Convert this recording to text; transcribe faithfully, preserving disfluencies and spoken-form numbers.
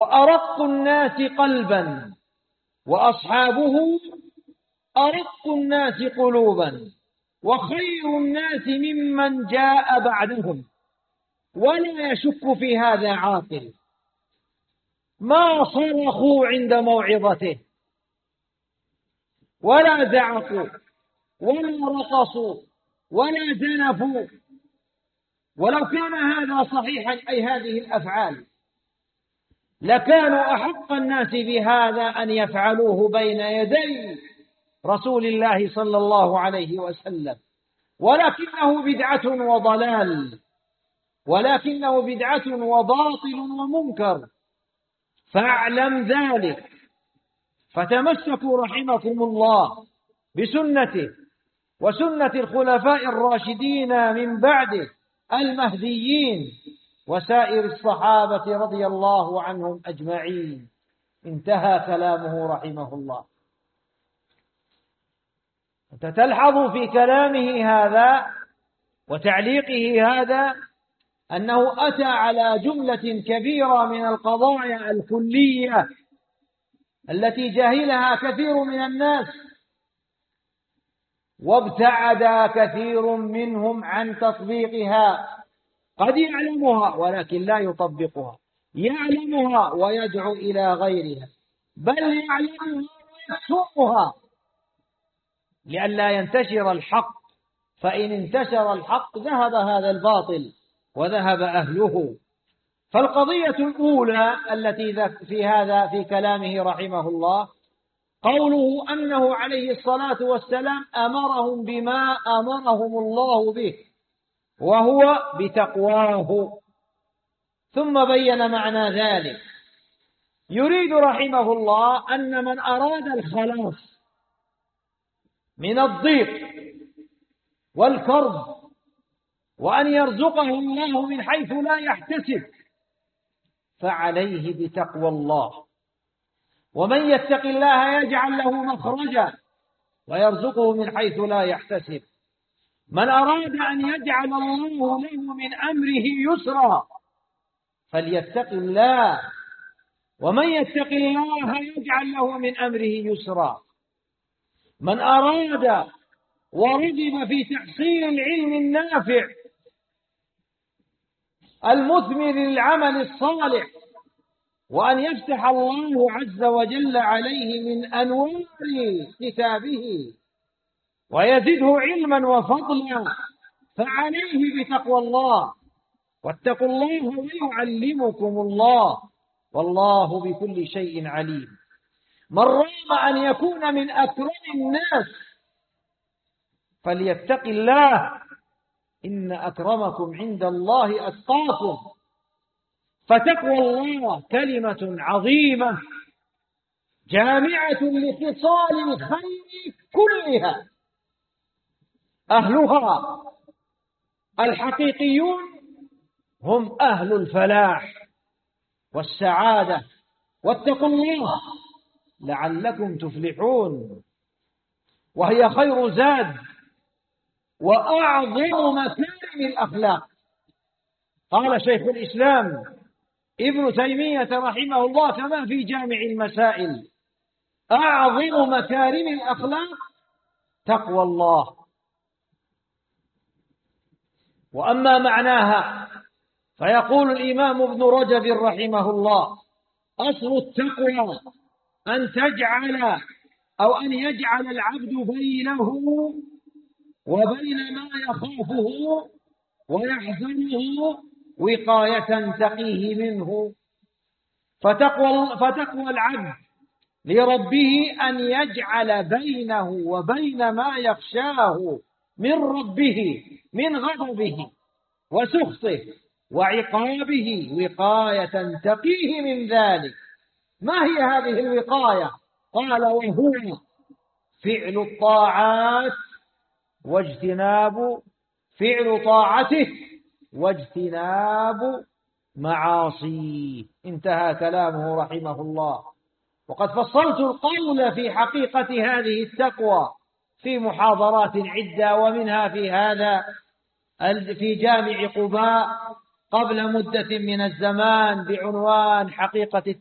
وأرق الناس قلبا، وأصحابه أرق الناس قلوبا، وخير الناس ممن جاء بعدهم، ولا يشك في هذا عاقل. ما صرخوا عند موعظته، ولا زعقوا، ولا رقصوا، ولا زنفوا. ولو كان هذا صحيحا، أي هذه الأفعال، لكانوا أحق الناس بهذا أن يفعلوه بين يدي رسول الله صلى الله عليه وسلم، ولكنه بدعة وضلال، ولكنه بدعة وباطل ومنكر، فاعلم ذلك. فتمسكوا رحمكم الله بسنته وسنة الخلفاء الراشدين من بعده المهديين وسائر الصحابة رضي الله عنهم أجمعين. انتهى كلامه رحمه الله. أنت تلحظ في كلامه هذا وتعليقه هذا أنه أتى على جملة كبيرة من القضايا الكلية التي جهلها كثير من الناس، وابتعد كثير منهم عن تطبيقها. قد يعلمها ولكن لا يطبقها، يعلمها ويدعو إلى غيرها، بل يعلمها ويكتمها لئلا ينتشر الحق، فإن انتشر الحق ذهب هذا الباطل وذهب أهله. فالقضية الأولى التي في هذا في كلامه رحمه الله قوله أنه عليه الصلاة والسلام أمرهم بما أمرهم الله به، وهو بتقواه، ثم بين معنى ذلك. يريد رحمه الله أن من أراد الخلاص من الضيق والكرب، وأن يرزقه الله من حيث لا يحتسب، فعليه بتقوى الله. ومن يتق الله يجعل له مخرجا ويرزقه من حيث لا يحتسب. من أراد أن يجعل الله له من أمره يسرا فليتق الله، ومن يتق الله يجعل له من أمره يسرا. من أراد ورغب في تحصيل العلم النافع المثمر للعمل الصالح، وأن يفتح الله عز وجل عليه من أنوار كتابه ويزده علما وفضلا، فعليه بتقوى الله. واتقوا الله ويعلمكم الله، والله بكل شيء عليم. من رام أن يكون من أكرم الناس فليتق الله، إن أكرمكم عند الله أتقاكم. فتقوى الله كلمة عظيمة جامعة لخصال الخير كلها. أهلها الحقيقيون هم أهل الفلاح والسعادة. واتقوا الله لعلكم تفلحون، وهي خير زاد وأعظم مكارم الأخلاق. قال شيخ الإسلام ابن تيمية رحمه الله كما في جامع المسائل: أعظم مكارم الأخلاق تقوى الله. وأما معناها فيقول الإمام ابن رجب رحمه الله: أصل التقوى أن تجعل أو أن يجعل العبد بينه وبين ما يخافه ويحزنه وقاية تقيه منه. فتقوى, فتقوى العبد لربه أن يجعل بينه وبين ما يخشاه من ربه من غضبه وسخطه وعقابه وقاية تقيه من ذلك. ما هي هذه الوقاية؟ قال: وهو فعل الطاعات واجتناب فعل طاعته واجتناب معاصيه. انتهى كلامه رحمه الله. وقد فصلت القول في حقيقة هذه التقوى في محاضرات عدة، ومنها في هذا في جامع قباء قبل مدة من الزمان بعنوان حقيقة